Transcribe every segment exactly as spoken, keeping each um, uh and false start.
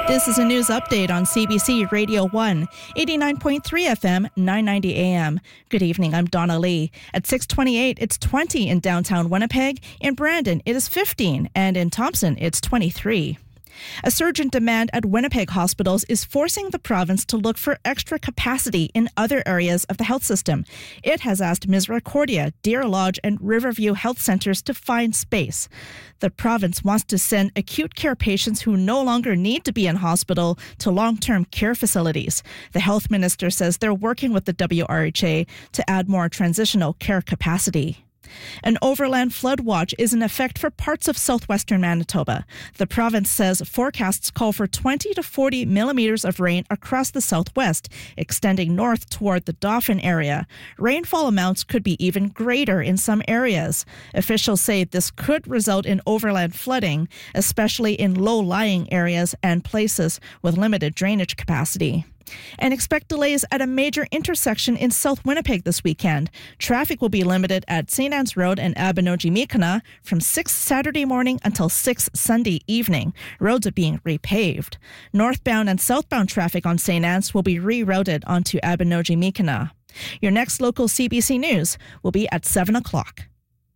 This is a news update on C B C Radio one, eighty-nine point three F M, nine ninety A M. Good evening, I'm Donna Lee. At six twenty-eight, it's twenty in downtown Winnipeg. In Brandon, it is fifteen, and in Thompson, it's twenty-three. A surge in demand at Winnipeg hospitals is forcing the province to look for extra capacity in other areas of the health system. It has asked Misericordia, Deer Lodge, and Riverview Health Centres to find space. The province wants to send acute care patients who no longer need to be in hospital to long-term care facilities. The health minister says they're working with the W R H A to add more transitional care capacity. An overland flood watch is in effect for parts of southwestern Manitoba. The province says forecasts call for twenty to forty millimeters of rain across the southwest, extending north toward the Dauphin area. Rainfall amounts could be even greater in some areas. Officials say this could result in overland flooding, especially in low-lying areas and places with limited drainage capacity. And expect delays at a major intersection in South Winnipeg this weekend. Traffic will be limited at Saint Anne's Road and Abenogi-Mikana from six Saturday morning until six Sunday evening. Roads are being repaved. Northbound and southbound traffic on Saint Anne's will be rerouted onto Abenogi-Mikana. Your next local C B C News will be at seven o'clock.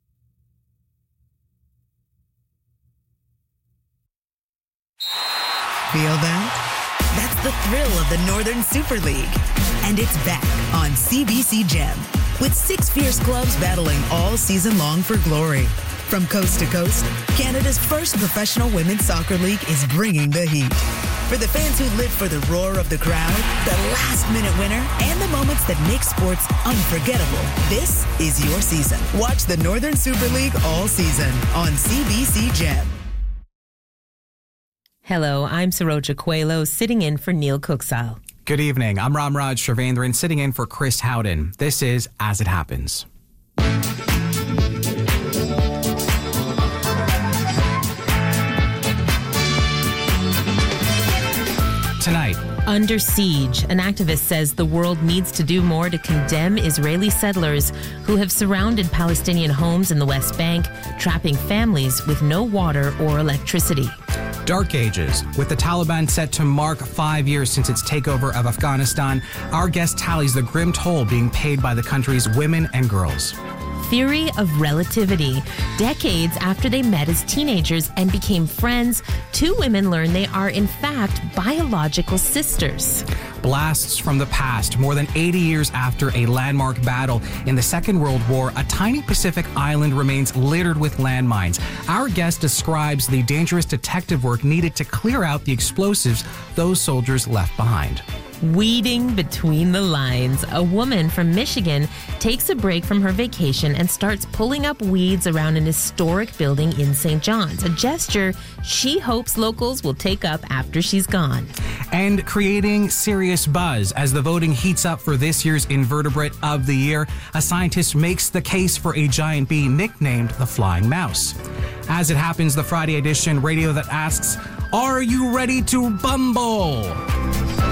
Feel that? That's the thrill of the Northern Super League. And it's back on C B C Gem, with six fierce clubs battling all season long for glory. From coast to coast, Canada's first professional women's soccer league is bringing the heat. For the fans who live for the roar of the crowd, the last-minute winner, and the moments that make sports unforgettable, this is your season. Watch the Northern Super League all season on C B C Gem. Hello, I'm Saroja Coelho, sitting in for Neil Cooksall. Good evening. I'm Ramraj Shrivendran, sitting in for Chris Howden. This is As It Happens. Tonight. Under siege, an activist says the world needs to do more to condemn Israeli settlers who have surrounded Palestinian homes in the West Bank, trapping families with no water or electricity. Dark Ages. With the Taliban set to mark five years since its takeover of Afghanistan, our guest tallies the grim toll being paid by the country's women and girls. Theory of relativity. Decades after they met as teenagers and became friends, two women learn they are in fact biological sisters. Blasts from the past. More than eighty years after a landmark battle in the Second World War, a tiny Pacific island remains littered with landmines. Our guest describes the dangerous detective work needed to clear out the explosives those soldiers left behind. Weeding between the lines. A woman from Michigan takes a break from her vacation and starts pulling up weeds around an historic building in Saint John's, a gesture she hopes locals will take up after she's gone. And creating serious buzz as the voting heats up for this year's Invertebrate of the Year, a scientist makes the case for a giant bee nicknamed the Flying Mouse. As It Happens, the Friday edition radio that asks, are you ready to bumble?